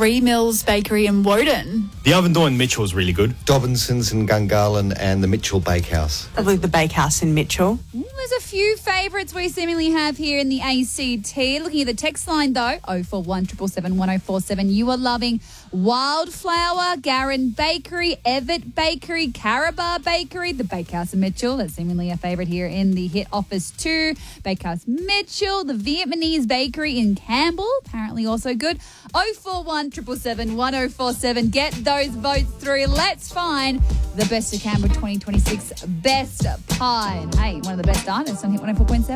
Three Mills Bakery in Woden. The Oven Door in Mitchell is really good. Dobinson's in Gungahlin and the Mitchell Bakehouse. Probably the Bakehouse in Mitchell. There's a few favourites we seemingly have here in the ACT. Looking at the text line though, 041 777 1047. You are loving Wildflower, Garran Bakery, Everett Bakery, Carabar Bakery, the Bakehouse in Mitchell. That's seemingly a favourite here in the hit office too. Bakehouse Mitchell, the Vietnamese Bakery in Campbell, apparently also good. 041 777 1047. Get those votes through. Let's find the best of Canberra 2026 best pie. And hey, one of the best artists on Hit 104.7.